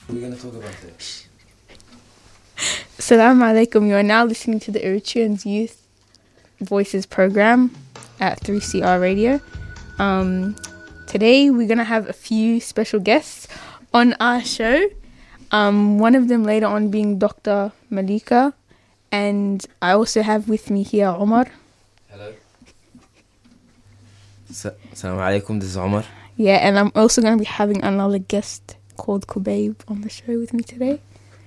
We're going to talk about this. Assalamu alaikum. You are now listening to the Eritreans Youth Voices program at 3CR Radio. Today we're going to have a few special guests on our show. One of them later on being Dr. Malika. And I also have with me here Omar. Hello. Assalamu alaikum, this is Omar. Yeah, and I'm also going to be having another guest called Kubayb on the show with me today.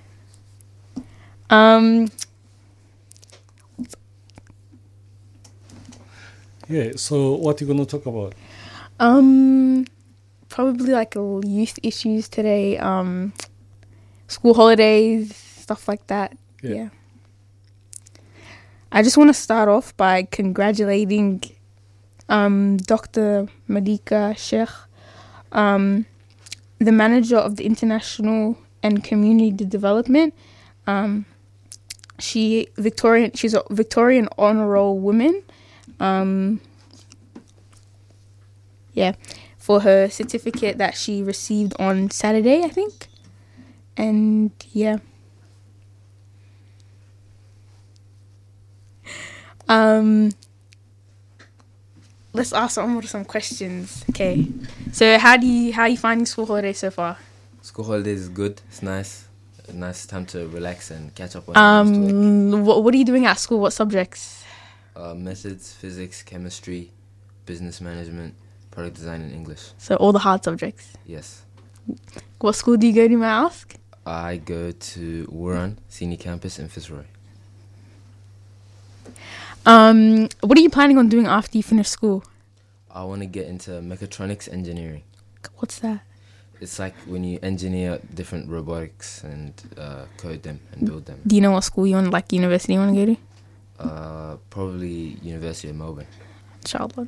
Yeah, so what are you going to talk about? Probably like youth issues today, school holidays, stuff like that. Yeah. I just want to start off by congratulating Dr. Malika Sheikh, the manager of the International and Community Development. She's a Victorian Honour Roll woman. For her certificate that she received on Saturday, I think. And yeah. Let's ask Omar some questions. Okay. So how are you finding school holidays so far? School holidays is good. It's nice. A nice time to relax and catch up on what are you doing at school? What subjects? Methods, physics, chemistry, business management, product design, and English. So all the hard subjects? Yes. What school do you go to, may I ask? I go to Wuran Senior Campus in Fitzroy. What are you planning on doing after you finish school? I want to get into mechatronics engineering. What's that? It's like when you engineer different robotics and code them and build them. Do you know what school you want, like university you want to go to? Probably University of Melbourne. Inshallah.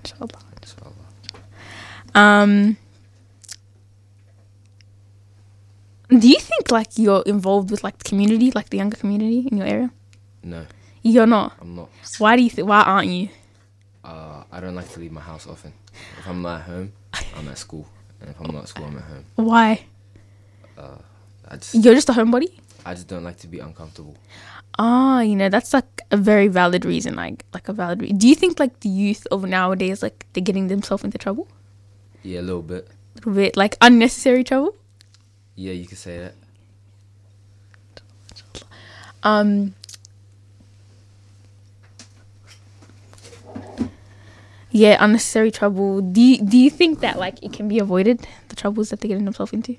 Do you think like you're involved with like the community, like the younger community in your area? No. You're not? I'm not. Why aren't you? I don't like to leave my house often. If I'm not at home, I'm at school. And if I'm not at school, I'm at home. Why? You're just a homebody? I just don't like to be uncomfortable. That's like a very valid reason, like a valid reason. Do you think like the youth of nowadays, like they're getting themselves into trouble? Yeah, a little bit. Like unnecessary trouble? Yeah, you could say that. Yeah, unnecessary trouble. Do you think that like it can be avoided, the troubles that they're getting themselves into?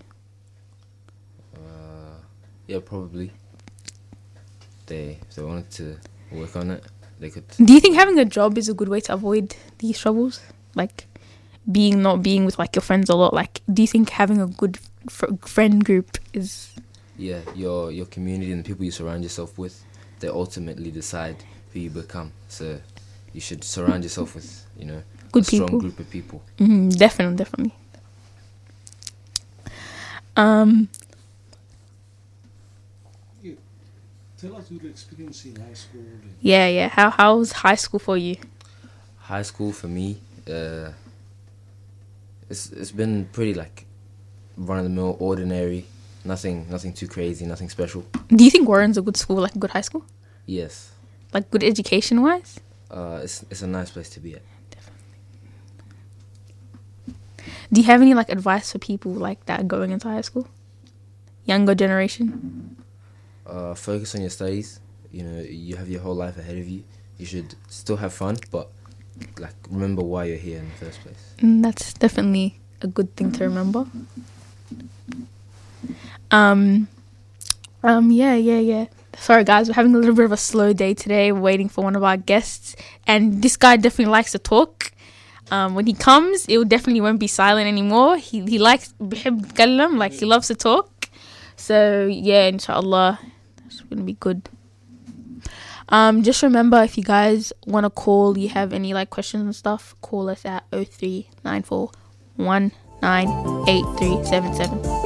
Yeah, probably. If they wanted to work on it, they could. Do you think having a job is a good way to avoid these troubles? Like not being with like your friends a lot. Like, do you think having a good friend group is? Yeah, your community and the people you surround yourself with, they ultimately decide who you become. So you should surround yourself with, good a strong people. Group of people. Mm-hmm, definitely. Tell us your experience in high school. Yeah. How was high school for you? High school for me, it's been pretty like run of the mill, ordinary. Nothing too crazy. Nothing special. Do you think Warren's a good school, like a good high school? Yes. Like good education wise? It's a nice place to be at. Definitely. Do you have any like advice for people like that going into high school? Younger generation? Focus on your studies. You have your whole life ahead of you. You should still have fun, but like remember why you're here in the first place. That's definitely a good thing to remember. Yeah. Sorry guys, we're having a little bit of a slow day today. We're waiting for one of our guests, and this guy definitely likes to talk. When he comes, it definitely won't be silent anymore. He likes بيحب يتكلم, like he loves to talk. So yeah, inshallah, it's gonna be good. Just remember, if you guys want to call, you have any like questions and stuff, call us at 0394 198377.